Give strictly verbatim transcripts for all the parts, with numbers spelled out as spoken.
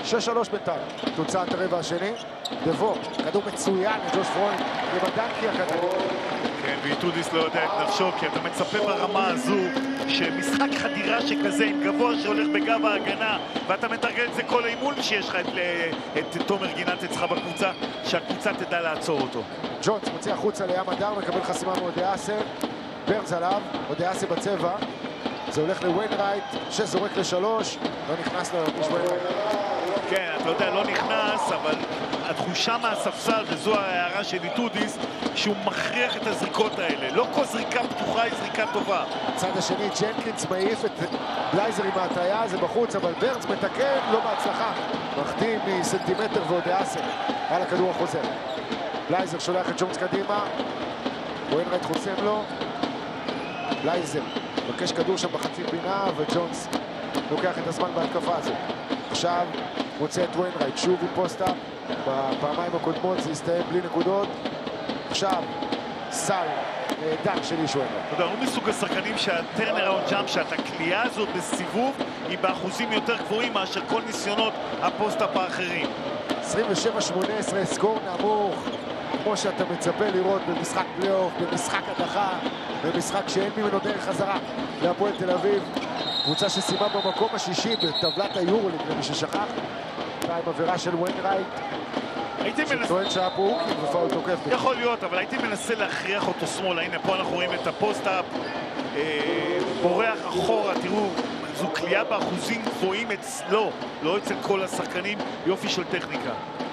שש שלוש בינתיים, תוצאת הרבע השני. דבו, כדור מצוין לג'וש פרוינד, עם הדנקי הכדור. כן, ואיטודיס לא יודע את נפשו, כי אתה מצפה ברמה הזו שמשחק חדירה שכזה עם גבוה שהולך בגב ההגנה, ואתה מתרגל את זה כל האימון שיש לך את, את תומר גינת אצלך בקבוצה, שהקבוצה תדע לעצור אותו. ג'ונס מוציא החוצה לים הדר, מקבל חסימה מאודיאסה, ברנס עליו, אודיאסה בצבע, זה הולך לוויינרייט, שזורק לשלוש, לא נכנס לו מיש וויינרייט. כן, אתה יודע, לא נכנס, אבל התחושה מהספסל, וזו ההערה של איטודיס, שהוא מכריח את הזריקות האלה. לא כל זריקה פתוחה היא זריקה טובה. הצד השני, ג'נקינס מעיף את בלייזר עם ההטיה, זה בחוץ, אבל ברנס מתקן, לא בהצלחה. מחטיא מסנטימטר ואודיאסה על הכדור החוזר. בלייזר שולח את ג'ונס קדימה, וויינרייט חוסם לו. בלייזר מבקש כדור שם בחצי פינה, וג'ונס לוקח את הזמן בהתקפה הזאת. עכשיו מוצא את וויינרייט, שוב עם פוסט-אפ, בפעמיים הקודמות זה הסתיים בלי נקודות. עכשיו סל דנק של איש וויינרייט. אתה יודע, הוא מסוג השחקנים שהטרנר-אראונד ג'אמפ, שאת הקליעה הזאת בסיבוב היא באחוזים יותר גבוהים מאשר כל ניסיונות הפוסט-אפ האחרים. עשרים ושבע שמונה עשרה, סקור נמוך, כמו שאתה מצפה לראות במשחק פלייאוף, במשחק הדחה, במשחק שאין ממנו דרך חזרה להפועל תל אביב. קבוצה שסיימה במקום השישי בטבלת היורוליג, למי ששכח. עם עבירה של וויינרייט, שטוען שהיה פה הוקים ופאול תוקף. יכול להיות, אבל הייתי מנסה להכריח אותו שמאלה. הנה, פה אנחנו רואים את הפוסט-אפ, בורח אחורה, תראו, זו קליעה באחוזים גבוהים אצלו, לא אצל כל השחקנים, יופי של טכניקה.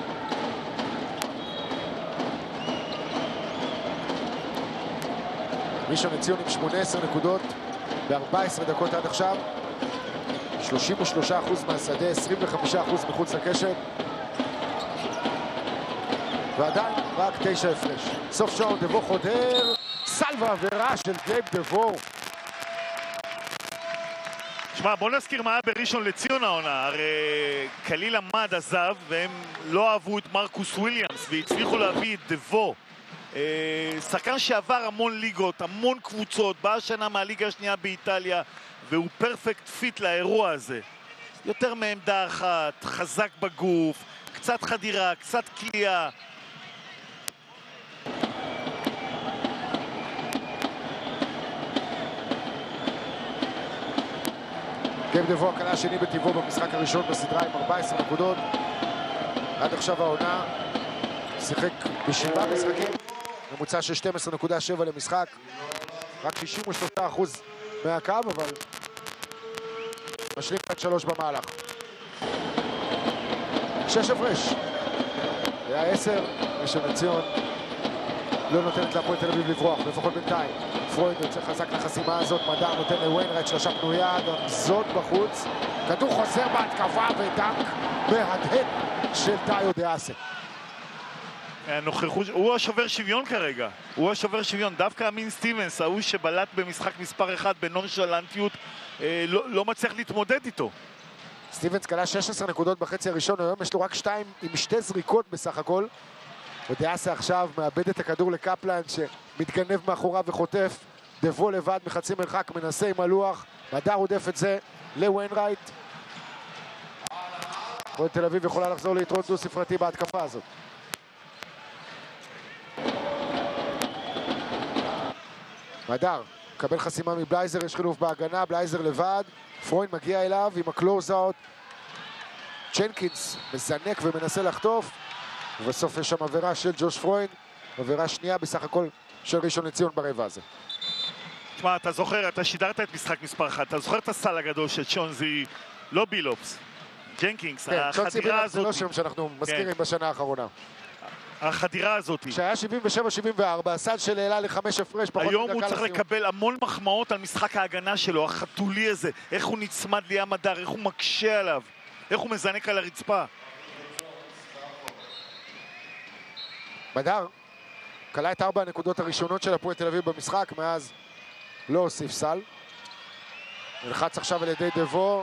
ראשון לציון עם שמונה עשרה נקודות ב-ארבע עשרה דקות עד עכשיו, שלושים ושלושה אחוז מהשדה, עשרים וחמישה אחוז מחוץ לקשת, ועדיין רק תשע הפרש. סוף שעון, דבו חודר, סל ועבירה של גייב דבו. שמע, בוא נזכיר מה היה בראשון לציון העונה. הרי קליל עמד עזב והם לא אהבו את מרקוס וויליאמס והצליחו להביא את דבו, שחקן שעבר המון ליגות, המון קבוצות, באה שנה מהליגה השנייה באיטליה, והוא פרפקט פיט לאירוע הזה. יותר מעמדה אחת, חזק בגוף, קצת חדירה, קצת קליעה. גייב דבו הקלה השני בטבעו במשחק הראשון בסדרה עם ארבע עשרה נקודות. עד עכשיו העונה שיחק בשבעה משחקים, ממוצע של שתים עשרה נקודה שבע למשחק, רק שישים ושלושה אחוז מהקו, אבל משלים עד שלוש במהלך. שש הפרש. היה עשר, ראשון לציון לא נותנת להפועל תל אביב לברוח, לפחות בינתיים. פרוינד יוצא חזק לחסימה הזאת, מדר נותן לוויינרייט, שלושה פנויה, גם זאת בחוץ. כדור חוזר בהתקפה ודנק מהדהד של טאיו דאסה. הנוכחות, הוא השובר שוויון כרגע, הוא השובר שוויון. דווקא אמין סטיבנס, ההוא שבלט במשחק מספר אחד בנונשלנטיות, אה, לא, לא מצליח להתמודד איתו. סטיבנס קלה שש עשרה נקודות בחצי הראשון, היום יש לו רק שתיים עם שתי זריקות בסך הכל. ודאסה עכשיו מאבד את הכדור לקפלן שמתגנב מאחוריו וחוטף. דבו לבד מחצי מרחק, מנסה עם הלוח, מדר עודף את זה לוויינרייט. הפועל תל אביב יכולה לחזור ליתרון דו ספרתי בהתקפה הזאת. מדר, מקבל חסימה מבלייזר, יש חילוף בהגנה, בלייזר לבד, פרוינד מגיע אליו עם הקלוז-אוט, צ'נקינס מזנק ומנסה לחטוף, ובסוף יש שם עבירה של ג'וש פרוינד, עבירה שנייה בסך הכל של ראשון לציון ברבע הזה. תשמע, אתה זוכר, אתה שידרת את משחק מספר אחת, אתה זוכר את הסל הגדול של צ'ונזי, לא בילופס, ג'נקינס, כן, החדירה הזאת. זה לא שם שאנחנו מזכירים כן. בשנה האחרונה. החדירה הזאת. שהיה שבעים ושבע שבעים וארבע, הסל של העלה לחמש הפרש, פחות היום הוא צריך לקבל המון מחמאות על משחק ההגנה שלו, החתולי הזה, איך הוא נצמד לים הדר, איך הוא מקשה עליו, איך הוא מזנק על הרצפה. מדר קלה את ארבע הנקודות הראשונות של הפועל תל אביב במשחק, מאז לא הוסיף סל. נלחץ עכשיו על ידי דבו,